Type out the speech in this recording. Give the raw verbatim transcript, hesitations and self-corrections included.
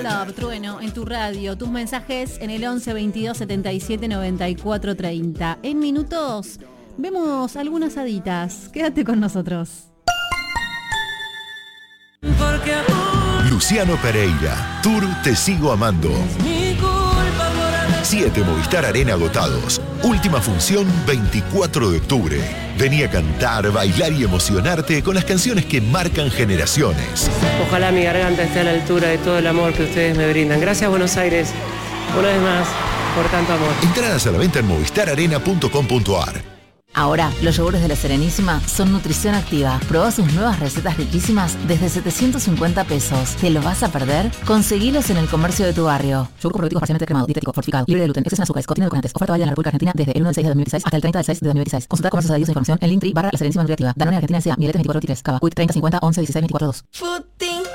Love, Trueno, en tu radio. Tus mensajes en el once veintidós setenta y siete noventa y cuatro treinta. En minutos vemos algunas haditas. Quédate con nosotros. Luciano Pereira, Tour Te Sigo Amando. Siete Movistar Arena agotados. Última función veinticuatro de octubre. Vení a cantar, bailar y emocionarte con las canciones que marcan generaciones. Ojalá mi garganta esté a la altura de todo el amor que ustedes me brindan. Gracias, Buenos Aires, una vez más, por tanto amor. Entradas a la venta en movistar arena punto com punto ar. Ahora, los yogures de La Serenísima son nutrición activa. Probá sus nuevas recetas riquísimas desde setecientos cincuenta pesos. ¿Te lo vas a perder? Conseguilos en el comercio de tu barrio. Yogur probiótico parcialmente cremado, dietético, fortificado, libre de gluten, exceso en azúcares, contiene edulcorantes. Oferta válida en la República Argentina desde el uno del seis de dos mil dieciséis hasta el treinta del seis de dos mil dieciséis. Consulta comercios adheridos a información en Linktree barra La Serenísima Nutriactiva. Danone Argentina S A, Miletes veinticuatro veintitrés, Cava, Quick treinta cincuenta once dieciséis veinticuatro dos.